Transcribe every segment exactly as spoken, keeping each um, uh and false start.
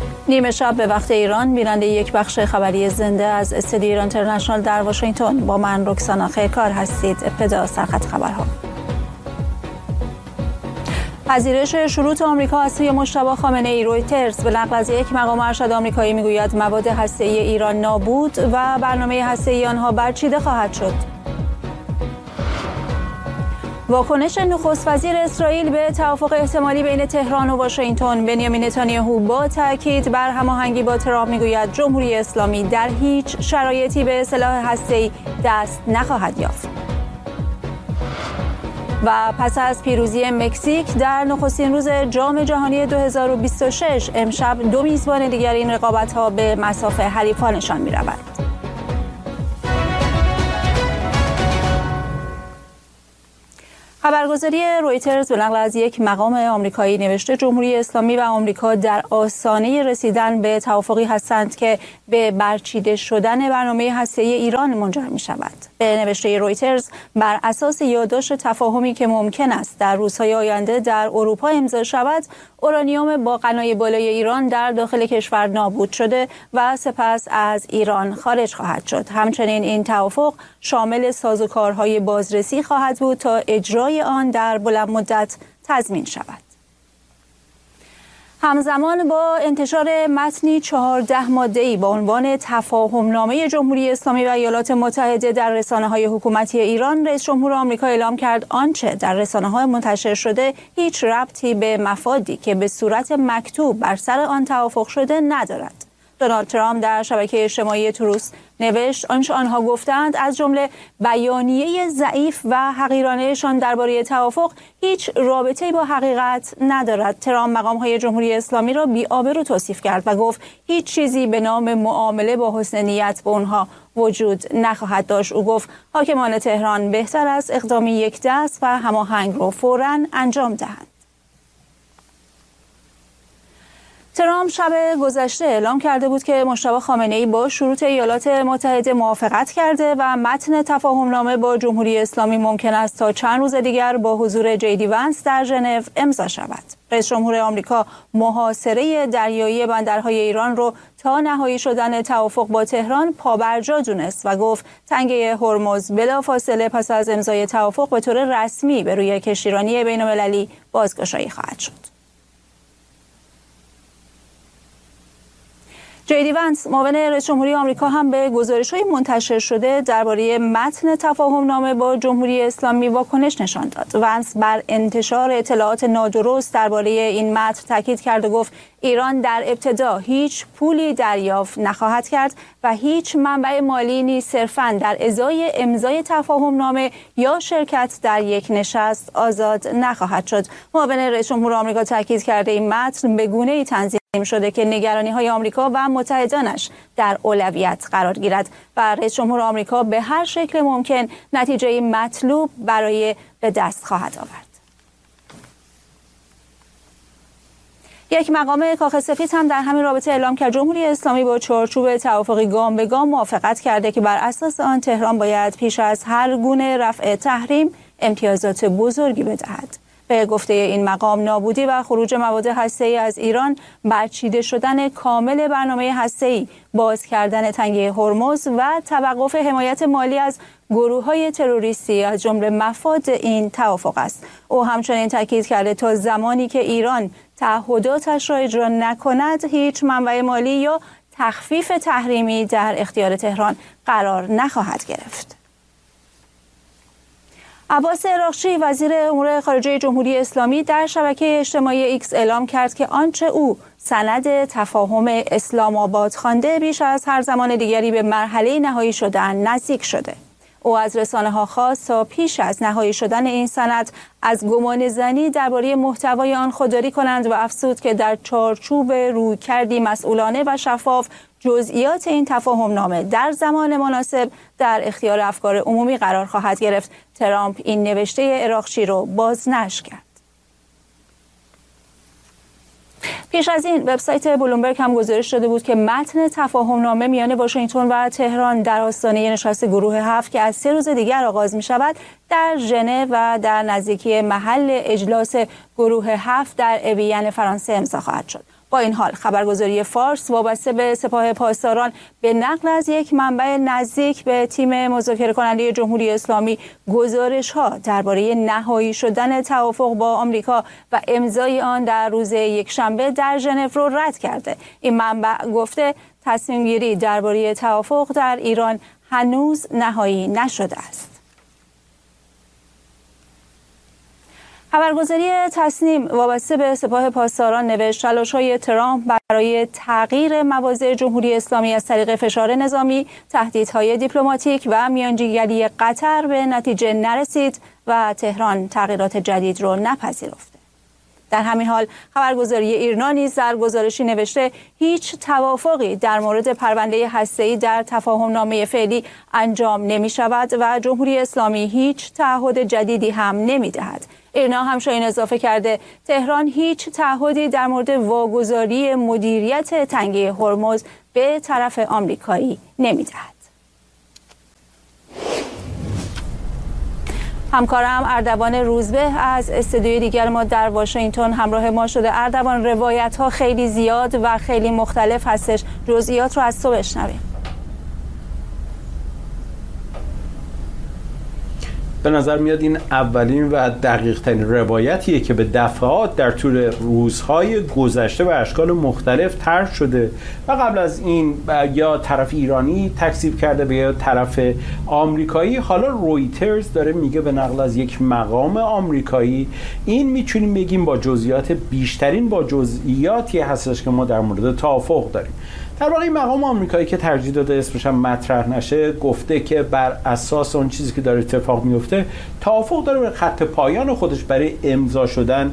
نیمه شب به وقت ایران بیننده یک بخش خبری زنده از استودیو ایران اینترنشنال در واشنگتن با من رکسانا خیرکار هستید. ابتدا سرخط خبرها. پذیرش شروط آمریکا از سوی مجتبی خامنه‌ای. رویترز به نقل از یک مقام ارشد آمریکایی میگوید مواد هسته‌ای ایران نابود و برنامه هسته‌ای آنها برچیده خواهد شد. واکنش نخست وزیر اسرائیل به توافق احتمالی بین تهران و واشنگتن. بنیامین نتانیاهو با تاکید بر هماهنگی با ترامپ میگوید جمهوری اسلامی در هیچ شرایطی به سلاح هسته‌ای دست نخواهد یافت. و پس از پیروزی مکزیک در نخستین روز جام جهانی دو هزار و بیست و شش امشب دو میزبان دیگر این رقابت‌ها به مصاف حریفانشان می‌روند. خبرگزاری رویترز به نقل از یک مقام آمریکایی نوشته جمهوری اسلامی و آمریکا در آستانه رسیدن به توافقی هستند که به برچیده شدن برنامه هسته‌ای ایران منجر می شود. به نوشته رویترز بر اساس یادداشت تفاهمی که ممکن است در روزهای آینده در اروپا امضا شود، اورانیوم با غنای بالای ایران در داخل کشور نابود شده و سپس از ایران خارج خواهد شد. همچنین این توافق شامل سازوکارهای بازرسی خواهد بود تا اجرای آن در بلند مدت تضمین شود. همزمان با انتشار متنی چهارده ماده‌ای با عنوان تفاهمنامه جمهوری اسلامی و ایالات متحده در رسانه‌های حکومتی ایران، رئیس جمهور آمریکا اعلام کرد آنچه در رسانه‌ها منتشر شده هیچ ربطی به مفادی که به صورت مکتوب بر سر آن توافق شده ندارد. دونالد ترامپ در شبکه اجتماعی تروس نوشت آنچه آنها گفتند از جمله بیانیه ضعیف و حقیرانه‌شان درباره توافق هیچ رابطه‌ای با حقیقت ندارد. ترامپ مقام‌های جمهوری اسلامی را بی‌آبرو توصیف کرد و گفت هیچ چیزی به نام معامله با حسن نیت به آنها وجود نخواهد داشت. او گفت حاکمان تهران بهتر است اقدامی یک دست و هماهنگ را فوراً انجام دهند. ترامپ شب گذشته اعلام کرده بود که مجتبی خامنه‌ای با شروط ایالات متحده موافقت کرده و متن تفاهمنامه با جمهوری اسلامی ممکن است تا چند روز دیگر با حضور جیدی ونس در ژنو امضا شود. رئیس جمهور آمریکا محاصره دریایی بندرهای ایران رو تا نهایی شدن توافق با تهران پابرجا دونست و گفت تنگه هرمز بلافاصله پس از امضای توافق به طور رسمی به روی کشتیرانی بین‌المللی بازگشایی خواهد شد. جیدی ونس معاون رئیس جمهوری آمریکا هم به گزارش‌های منتشر شده درباره متن تفاهمنامه با جمهوری اسلامی واکنش نشان داد. ونس بر انتشار اطلاعات نادرست درباره این متن تاکید کرد و گفت ایران در ابتدا هیچ پولی دریافت نخواهد کرد و هیچ منبع مالی نیز صرفاً در ازای امضای تفاهمنامه یا شرکت در یک نشست آزاد نخواهد شد. معاون رئیس جمهور آمریکا تاکید کرده این متن به گونه‌ای تنظیم شده که نگرانی‌های آمریکا و متحدانش در اولویت قرار گیرد و رئیس جمهور آمریکا به هر شکل ممکن نتیجه مطلوب برای به دست خواهد آورد. یک مقام کاخ سفید هم در همین رابطه اعلام کرد جمهوری اسلامی با چارچوب توافقی گام به گام موافقت کرده که بر اساس آن تهران باید پیش از هر گونه رفع تحریم امتیازات بزرگی بدهد. به گفته این مقام نابودی و خروج مواد هسته‌ای از ایران، برچیده شدن کامل برنامه هسته‌ای، باز کردن تنگه هرمز و توقف حمایت مالی از گروه‌های تروریستی از جمله مفاد این توافق است. او همچنین تاکید کرده تا زمانی که ایران تعهداتش را اجرا نکند هیچ منبع مالی یا تخفیف تحریمی در اختیار تهران قرار نخواهد گرفت. عباس اراغچی وزیر امور خارجه جمهوری اسلامی در شبکه اجتماعی ایکس اعلام کرد که آنچه او سند تفاهم اسلام آباد خوانده بیش از هر زمان دیگری به مرحله نهایی شدن نزدیک شده. او از رسانه‌ها خواست تا پیش از نهایی شدن این سند از گمان زنی درباره محتوای آن خودداری کنند و افزود که در چارچوب رویکردی مسئولانه و شفاف جزئیات این تفاهمنامه در زمان مناسب در اختیار افکار عمومی قرار خواهد گرفت. ترامپ این نوشته اراغچی رو بازنشر کرد. پیش از این وبسایت بلومبرگ هم گزارش داده بود که متن تفاهمنامه میان واشنگتن و تهران در آستانه نشست گروه هفت که از سه روز دیگر آغاز می شود در ژنو و در نزدیکی محل اجلاس گروه هفت در اوین فرانسه امضا خواهد شد. با این حال خبرگزاری فارس وابسته به سپاه پاسداران به نقل از یک منبع نزدیک به تیم مذاکره کننده جمهوری اسلامی گزارش‌ها درباره نهایی شدن توافق با آمریکا و امضای آن در روز یکشنبه در ژنو را رد کرده. این منبع گفته تصمیم گیری درباره توافق در ایران هنوز نهایی نشده است. خبرگزاری تصنیم وابسته به سپاه پاسداران نوشت تلاش‌های ترامپ برای تغییر مواضع جمهوری اسلامی از طریق فشار نظامی، تهدیدهای دیپلماتیک و میانجیگری قطر به نتیجه نرسید و تهران تغییرات جدید را نپذیرفته. در همین حال خبرگزاری ایرنا نیز در گزارشی نوشته هیچ توافقی در مورد پرونده هسته‌ای در تفاهم‌نامه فعلی انجام نمی‌شود و جمهوری اسلامی هیچ تعهد جدیدی هم نمی‌دهد. ایرنا همچنین اضافه کرده تهران هیچ تعهدی در مورد واگذاری مدیریت تنگه هرمز به طرف آمریکایی نمی‌دهد. همکارم اردوان روزبه از استودیوی دیگر ما در واشنگتن همراه ما شده. اردوان، روایت ها خیلی زیاد و خیلی مختلف هستش، جزئیات رو از تو بشنویم. به نظر میاد این اولین و دقیق ترین روایتیه که به دفعات در طول روزهای گذشته و اشکال مختلف طرح شده و قبل از این یا طرف ایرانی تکذیب کرده و یا طرف آمریکایی. حالا رویترز داره میگه به نقل از یک مقام آمریکایی، این میتونیم بگیم با جزئیات بیشترین با جزئیاتی هستش که ما در مورد توافق داریم. در واقع مقام آمریکایی که ترجیح داده اسمش هم مطرح نشه گفته که بر اساس اون چیزی که داره اتفاق میفته توافق داره به خط پایان خودش برای امضا شدن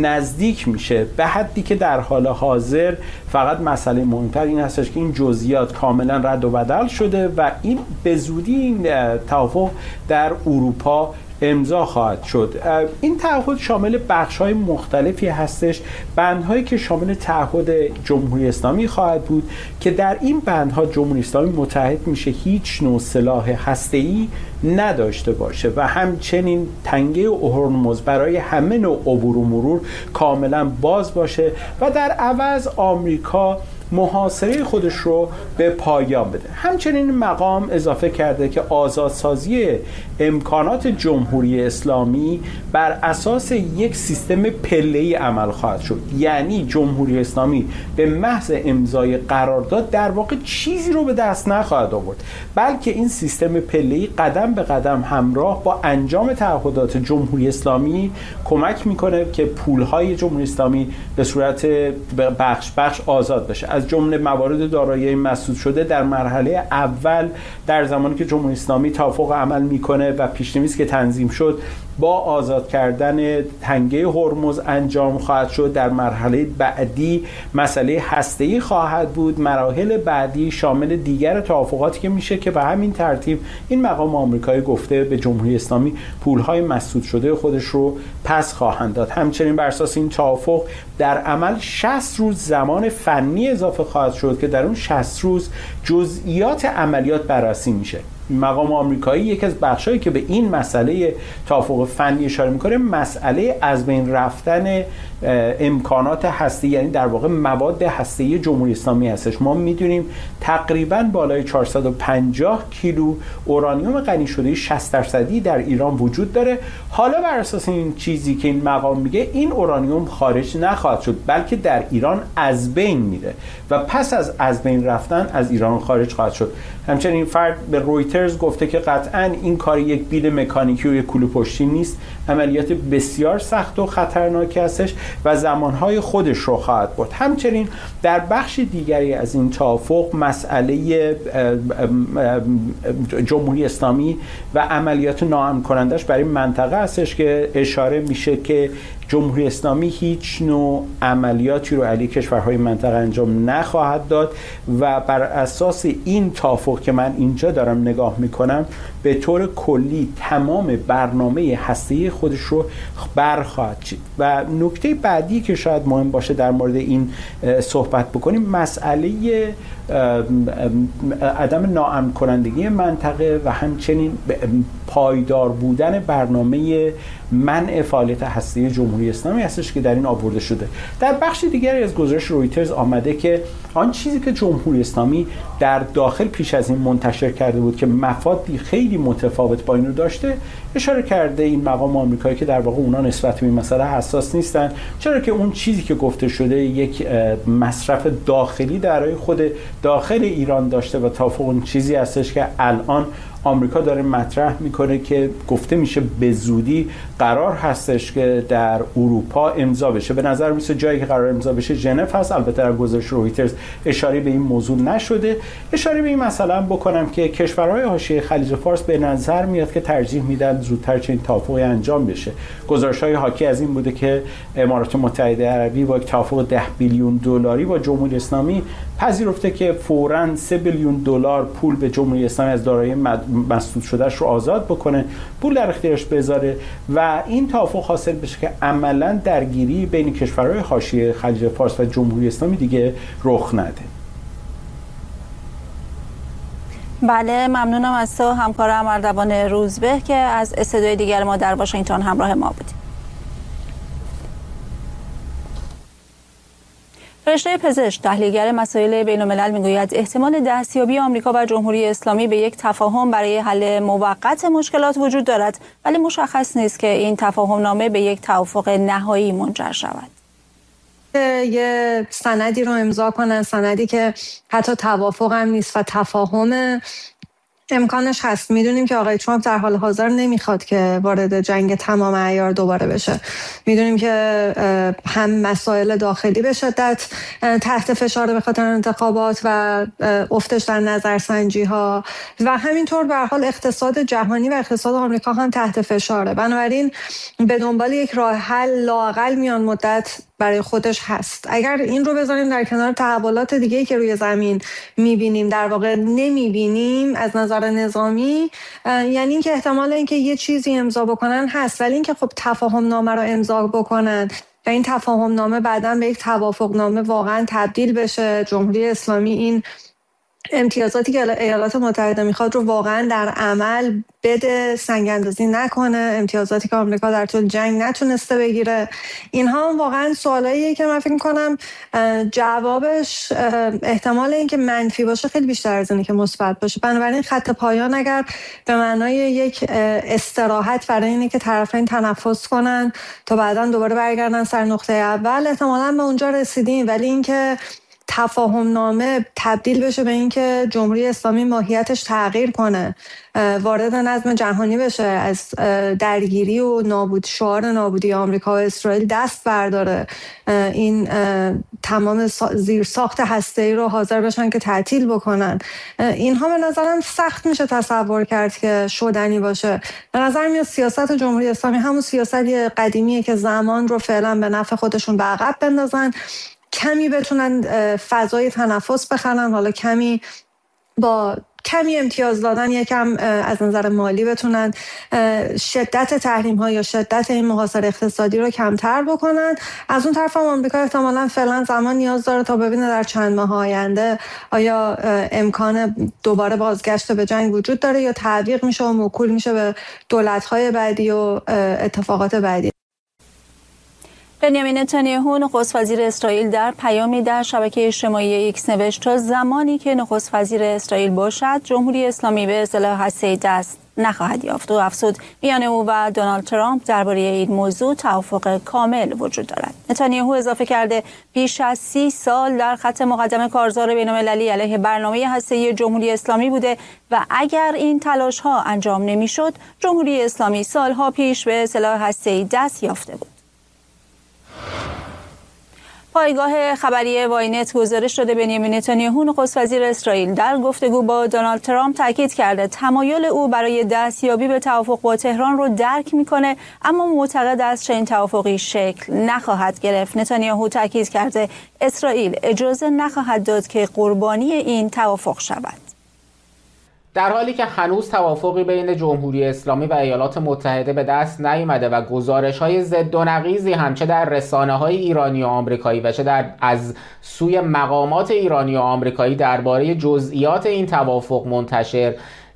نزدیک میشه، به حدی که در حال حاضر فقط مسئله مهمتر این هستش که این جزئیات کاملا رد و بدل شده و این به زودی این توافق در اروپا امضا خواهد شد. این تعهد شامل بخش‌های مختلفی هستش، بندهایی که شامل تعهد جمهوری اسلامی خواهد بود که در این بندها جمهوری اسلامی متحد میشه هیچ نوع سلاح هسته‌ای نداشته باشه و همچنین تنگه هرمز برای همه نوع عبور و مرور کاملا باز باشه و در عوض آمریکا محاصره خودش رو به پایان بده. همچنین مقام اضافه کرده که آزادسازی امکانات جمهوری اسلامی بر اساس یک سیستم پله‌ای عمل خواهد شد، یعنی جمهوری اسلامی به محض امضای قرارداد در واقع چیزی رو به دست نخواهد آورد، بلکه این سیستم پله‌ای قدم به قدم همراه با انجام تعهدات جمهوری اسلامی کمک میکنه که پولهای جمهوری اسلامی به صورت بخش بخش آزاد بشه. از جمله موارد دارایی مسدود شده در مرحله اول در زمانی که جمهوری اسلامی توافق عمل میکنه و پیش‌نویس که تنظیم شد با آزاد کردن تنگه هرمز انجام خواهد شد. در مرحله بعدی مسئله هسته‌ای خواهد بود. مراحل بعدی شامل دیگر توافقاتی که میشه که به همین ترتیب این مقام آمریکایی گفته به جمهوری اسلامی پولهای مسدود شده خودش رو پس خواهند داد. همچنین بر اساس این توافق در عمل شصت روز زمان فنی اضافه خواهد شد که در اون شصت روز جزئیات عملیات بررسی میشه. مقام آمریکایی یکی از بخشایی که به این مسئله توافق فنی اشاره میکنه مسئله از بین رفتن امکانات هسته‌ای، یعنی در واقع مواد هسته‌ای جمهوری اسلامی هستش. ما میدونیم تقریبا بالای چهارصد و پنجاه کیلو اورانیوم غنی شده شصت درصدی در ایران وجود داره. حالا بر اساس این چیزی که این مقام میگه این اورانیوم خارج نخواهد شد، بلکه در ایران از بین میره و پس از از بین رفتن از ایران خارج خواهد شد. همچنین این فرد به رویترز گفته که قطعاً این کار یک بیل مکانیکی و یک کوله پشتی نیست، عملیات بسیار سخت و خطرناکی هستش و زمانهای خودش رو خواهد برد. همچنین در بخش دیگری از این توافق مسئله جمهوری اسلامی و عملیات ناامن کنندش برای منطقه هستش که اشاره میشه که جمهوری اسلامی هیچ نوع عملیاتی رو علیه کشورهای منطقه انجام نخواهد داد و بر اساس این توافق که من اینجا دارم نگاه میکنم به طور کلی تمام برنامه هسته‌ای خودش رو برخواهد چید. و نکته بعدی که شاید مهم باشه در مورد این صحبت بکنیم مسئله عدم ناامن کنندگی منطقه و همچنین پایدار بودن برنامه منع فعالیت هسته‌ای جمهوری جمهوری اسلامی هستش که در این آورده شده. در بخش دیگری از گزارش رویترز آمده که آن چیزی که جمهوری اسلامی در داخل پیش از این منتشر کرده بود که مفادی خیلی متفاوت با این رو داشته، اشاره کرده این مقام آمریکایی که در واقع اونا نسبت به این مسئله حساس نیستن، چرا که اون چیزی که گفته شده یک مصرف داخلی درای خود داخل ایران داشته و توافق اون چیزی هستش که الان آمریکا داره مطرح میکنه که گفته میشه به زودی قرار هستش که در اروپا امضا بشه. به نظر میسه جایی که قرار امضا بشه ژنو هست. البته در گزارش رویترز اشاره به این موضوع نشده. اشاره به این مثلا بکنم که کشورهای حاشیه خلیج فارس به نظر میاد که ترجیح میدن زودتر چنین توافقی انجام بشه. گزارش‌های حاکی از این بوده که امارات متحده عربی با یک توافق ده بیلیون دلاری با جمهوری اسلامی پذیرفته که فوراً سه بیلیون دلار پول به جمهوری اسلامی از دارایی مسدود شدهش رو آزاد بکنه، پول در اختیارش بذاره و این توافق حاصل بشه که عملاً درگیری بین کشورهای حاشیه خلیج فارس و جمهوری اسلامی دیگه رخ نده. بله، ممنونم از تو همکارم اردوان روزبه که از استودیوی دیگر ما در واشنگتن همراه ما بودی. فرشته پزشک تحلیلگر مسائل بین‌الملل میگوید احتمال دستیابی آمریکا و جمهوری اسلامی به یک تفاهم برای حل موقت مشکلات وجود دارد، ولی مشخص نیست که این تفاهم نامه به یک توافق نهایی منجر شود. یه سندی رو امضا کنن، سندی که حتی توافق هم نیست و تفاهم امکانش هست. میدونیم که آقای ترامپ در حال حاضر نمیخواد که وارد جنگ تمام عیار دوباره بشه. میدونیم که هم مسائل داخلی به شدت تحت فشار به خاطر انتخابات و افتش در نظرسنجی ها و همینطور به هر حال اقتصاد جهانی و اقتصاد آمریکا هم تحت فشاره. بنابراین به دنبال یک راه حل لااقل میان مدت برای خودش هست. اگر این رو بذاریم در کنار تحولات دیگه‌ای که روی زمین می‌بینیم، در واقع نمی‌بینیم از نظر نظامی، یعنی اینکه احتمال اینکه یه چیزی امضا بکنن هست، ولی اینکه خب تفاهم نامه رو امضا بکنن و این تفاهم نامه بعداً به یک توافق نامه واقعاً تبدیل بشه، جمهوری اسلامی این امتیازاتی که ایالات متحده میخواد رو واقعا در عمل بده، سنگ اندازی نکنه، امتیازاتی که آمریکا در طول جنگ نتونسته بگیره، اینها واقعا سوالاییه که من فکر میکنم جوابش احتمال اینکه منفی باشه خیلی بیشتر از اینه که مثبت باشه. بنابراین خط پایان اگر به معنای یک استراحت برای اینه که طرفین تنفس کنن تا بعداً دوباره برگردن سر نقطه اول، احتمالاً به اونجا رسیدیم، ولی اینکه تفاهم نامه تبدیل بشه به اینکه جمهوری اسلامی ماهیتش تغییر کنه، وارد نظم جهانی بشه، از درگیری و نابود شعار نابودی آمریکا و اسرائیل دست برداره، این تمام زیرساخت هسته‌ای رو حاضر بشن که تعطیل بکنن، اینها به نظرم سخت میشه تصور کرد که شدنی باشه. به نظر میاد سیاست جمهوری اسلامی همون سیاستی قدیمیه که زمان رو فعلا به نفع خودشون به عقب بندازن، کمی بتونن فضای تنفس بخرن، حالا کمی با کمی امتیاز دادن یکم از نظر مالی بتونن شدت تحریم ها یا شدت این محاصره اقتصادی رو کمتر بکنن. از اون طرف هم آمریکا احتمالاً فعلا زمان نیاز داره تا ببینه در چند ماه آینده آیا امکان دوباره بازگشت به جنگ وجود داره یا تعویق میشه و موکول میشه به دولت‌های بعدی و اتفاقات بعدی. بنیامین نتانیاهو نخست وزیر اسرائیل در پیامی در شبکه اجتماعی ایکس نوشت تا زمانی که نخست وزیر اسرائیل باشد جمهوری اسلامی به سلاح هسته‌ای دست نخواهد یافت و افزود میان او و دونالد ترامپ درباره این موضوع توافق کامل وجود دارد. نتانیاهو اضافه کرده پیش از سی سال در خط مقدم کارزار بین‌المللی علیه برنامه هسته‌ای جمهوری اسلامی بوده و اگر این تلاش‌ها انجام نمی‌شد جمهوری اسلامی سالها پیش به سلاح هسته‌ای دست یافته بود. پایگاه خبری واینت گزارش داده بنیامین نتانیاهو نخست وزیر اسرائیل در گفتگو با دونالد ترامپ تاکید کرده تمایل او برای دستیابی به توافق با تهران رو درک میکنه، اما معتقد است چنین توافقی شکل نخواهد گرفت. نتانیاهو تاکید کرده اسرائیل اجازه نخواهد داد که قربانی این توافق شود. در حالی که هنوز توافقی بین جمهوری اسلامی و ایالات متحده به دست نیامده و گزارش‌های ضد و نقیضی هم چه در رسانه‌های ایرانی و آمریکایی و چه در از سوی مقامات ایرانی و آمریکایی درباره جزئیات این توافق منتشر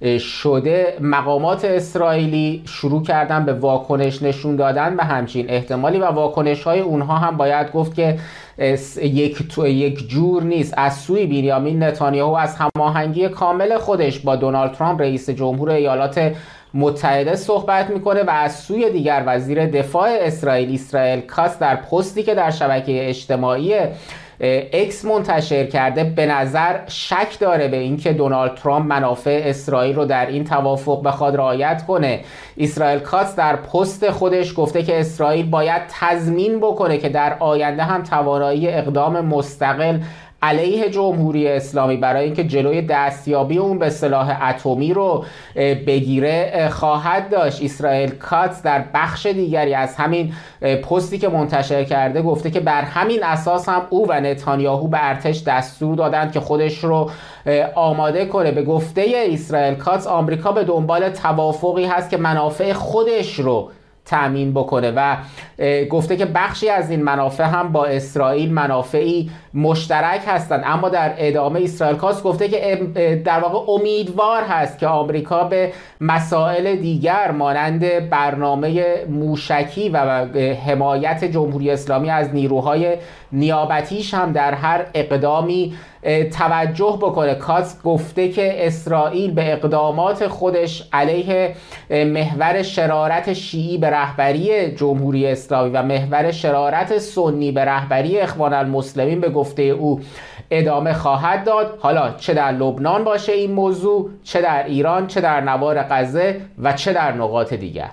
شده، مقامات اسرائیلی شروع کردن به واکنش نشون دادن به همچین احتمالی و واکنش های اونها هم باید گفت که یک تو یک جور نیست. از سوی بنیامین نتانیاهو از هماهنگی کامل خودش با دونالد ترامپ رئیس جمهور ایالات متحده صحبت میکنه و از سوی دیگر وزیر دفاع اسرائیل اسرائیل کاتز در پستی که در شبکه اجتماعی اکس منتشر کرده به نظر شک داره به اینکه دونالد ترامپ منافع اسرائیل رو در این توافق بخواد رعایت کنه. اسرائیل کاتز در پست خودش گفته که اسرائیل باید تضمین بکنه که در آینده هم توانایی اقدام مستقل علیه جمهوری اسلامی برای اینکه جلوی دستیابی اون به سلاح اتمی رو بگیره خواهد داشت. اسرائیل کاتز در بخش دیگری از همین پستی که منتشر کرده گفته که بر همین اساس هم او و نتانیاهو به ارتش دستور دادند که خودش رو آماده کنه. به گفته اسرائیل کاتز آمریکا به دنبال توافقی هست که منافع خودش رو تأمین بکنه و گفته که بخشی از این منافع هم با اسرائیل منافعی مشترک هستند، اما در ادامه اسرائیل کاتز گفته که در واقع امیدوار هست که آمریکا به مسائل دیگر مانند برنامه موشکی و حمایت جمهوری اسلامی از نیروهای نیابتیش هم در هر اقدامی توجه بکنه. کاتز گفته که اسرائیل به اقدامات خودش علیه محور شرارت شیعی به رهبری جمهوری اسلامی و محور شرارت سنی به رهبری اخوان المسلمین به گفته او ادامه خواهد داد، حالا چه در لبنان باشه این موضوع، چه در ایران، چه در نوار غزه و چه در نقاط دیگر.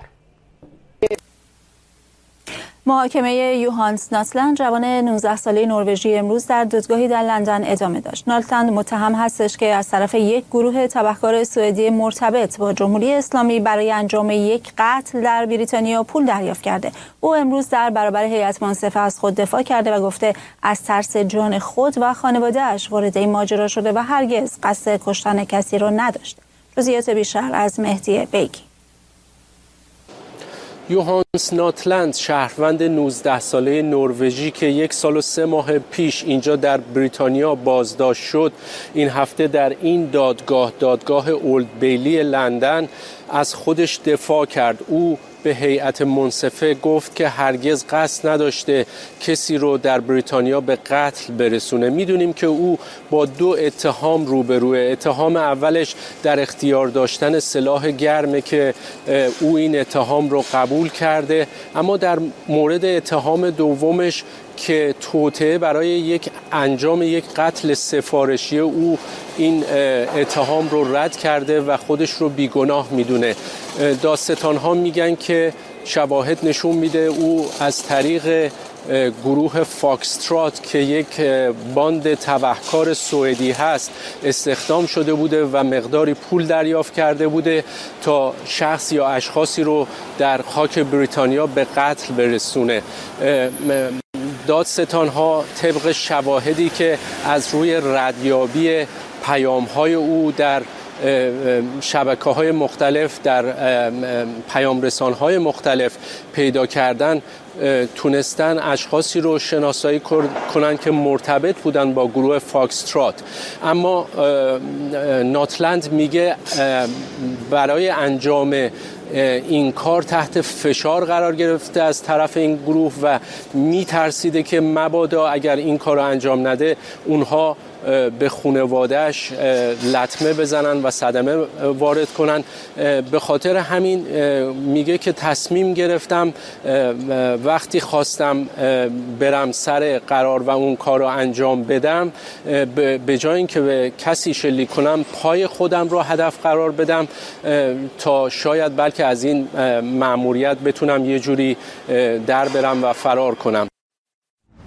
محاکمه یوهانس ناتلند جوان نوزده ساله نروژی امروز در دادگاهی در لندن ادامه داشت. ناتلند متهم هستش که از طرف یک گروه تبهکار سوئدی مرتبط با جمهوری اسلامی برای انجام یک قتل در بریتانیا پول دریافت کرده. او امروز در برابر هیئت منصفه از خود دفاع کرده و گفته از ترس جان خود و خانواده‌اش وارد این ماجرا شده و هرگز قصد کشتن کسی را نداشت. جزئیات بیشتر از مهدی بیگی. یوهانس ناتلند شهروند نوزده ساله نروژی که یک سال و سه ماه پیش اینجا در بریتانیا بازداشت شد، این هفته در این دادگاه دادگاه اولد بیلی لندن از خودش دفاع کرد. او به هیئت منصفه گفت که هرگز قصد نداشته کسی رو در بریتانیا به قتل برسونه. میدونیم که او با دو اتهام روبروه. اتهام اولش در اختیار داشتن سلاح گرمه که او این اتهام رو قبول کرده، اما در مورد اتهام دومش که توطئه برای یک انجام یک قتل سفارشی او این اتهام رو رد کرده و خودش رو بیگناه میدونه. دادستان‌ها میگن که شواهد نشون میده او از طریق گروه فاکسترات که یک باند تبهکار سوئدی هست استخدام شده بوده و مقداری پول دریافت کرده بوده تا شخص یا اشخاصی رو در خاک بریتانیا به قتل برسونه. دادستان‌ها طبق شواهدی که از روی ردیابی پیام‌های او در شبکه‌های مختلف، در پیام‌رسان‌های مختلف پیدا کردن، تونستن اشخاصی رو شناسایی کنن که مرتبط بودن با گروه فاکسترات. اما ناتلند میگه برای انجام این کار تحت فشار قرار گرفته از طرف این گروه و میترسیده که مبادا اگر این کار رو انجام نده اونها به خانواده‌اش لطمه بزنن و صدمه وارد کنن. به خاطر همین میگه که تصمیم گرفتم وقتی خواستم برم سر قرار و اون کار رو انجام بدم، به جای اینکه به کسی شلیک کنم پای خودم رو هدف قرار بدم تا شاید بلکه از این مأموریت بتونم یه جوری در برم و فرار کنم.